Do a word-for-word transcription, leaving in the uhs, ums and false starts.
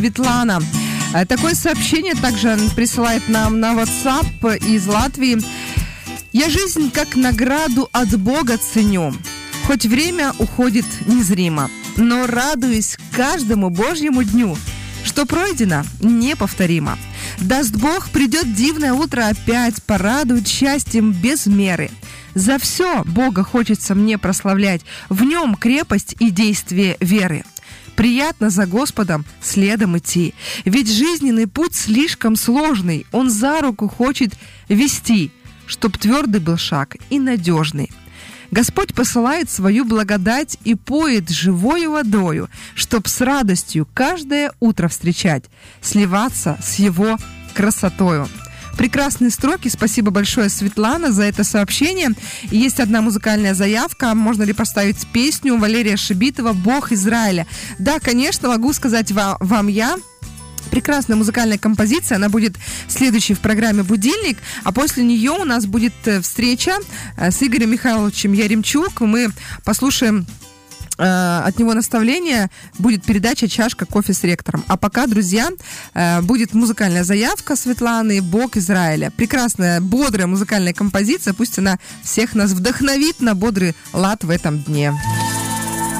Светлана. Такое сообщение также присылает нам на WhatsApp из Латвии. «Я жизнь как награду от Бога ценю, хоть время уходит незримо, но радуюсь каждому Божьему дню, что пройдено неповторимо. Даст Бог, придет дивное утро опять, порадует счастьем без меры. За все Бога хочется мне прославлять, в нем крепость и действие веры. Приятно за Господом следом идти, ведь жизненный путь слишком сложный, Он за руку хочет вести, чтоб твердый был шаг и надежный. Господь посылает свою благодать и поет живою водою, чтоб с радостью каждое утро встречать, сливаться с Его красотою». Прекрасные строки. Спасибо большое, Светлана, за это сообщение. И есть одна музыкальная заявка. Можно ли поставить песню Валерия Шибитова «Бог Израиля»? Да, конечно, могу сказать вам, вам я. Прекрасная музыкальная композиция. Она будет следующей в программе «Будильник». А после нее у нас будет встреча с Игорем Михайловичем Яремчук. Мы послушаем от него наставление, будет передача «Чашка кофе с ректором». А пока, друзья, будет музыкальная заявка Светланы «Бог Израиля». Прекрасная, бодрая музыкальная композиция. Пусть она всех нас вдохновит на бодрый лад в этом дне.